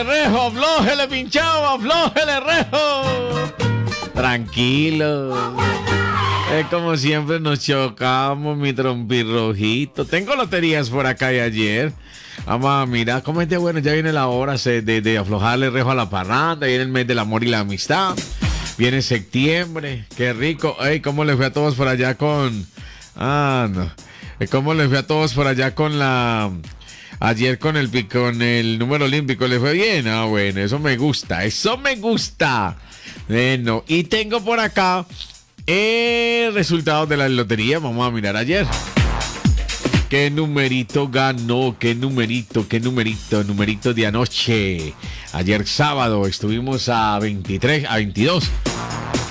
aflójele rejo, aflójele pinchado, aflójele rejo. Tranquilo. Es como siempre nos chocamos, mi trompirrojito. Tengo loterías por acá de ayer. Vamos a mirar cómo es de bueno. Ya viene la hora de aflojarle rejo a la parranda. Viene el mes del amor y la amistad. Viene septiembre. Qué rico. Ey, ¿cómo les fue a todos por allá con... no. ¿Cómo les fue a todos por allá con la... Ayer con el número olímpico? ¿Les fue bien? Ah, bueno, eso me gusta. Eso me gusta. Bueno, y tengo por acá resultados de la lotería. Vamos a mirar ayer. ¿Qué numerito ganó? ¿Qué numerito de anoche? Ayer sábado estuvimos a 22.